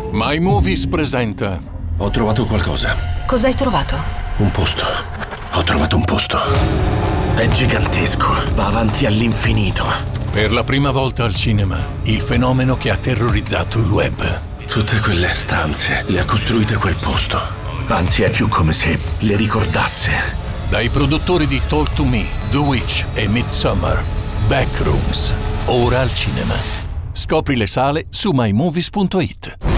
My Movies presenta. Ho trovato qualcosa. Cos'hai trovato? Un posto. Ho trovato un posto. È gigantesco. Va avanti all'infinito. Per la prima volta al cinema, il fenomeno che ha terrorizzato il web. Tutte quelle stanze le ha costruite quel posto. Anzi, è più come se le ricordasse. Dai produttori di Talk to Me, The Witch e Midsommar, Backrooms, ora al cinema. Scopri le sale su mymovies.it.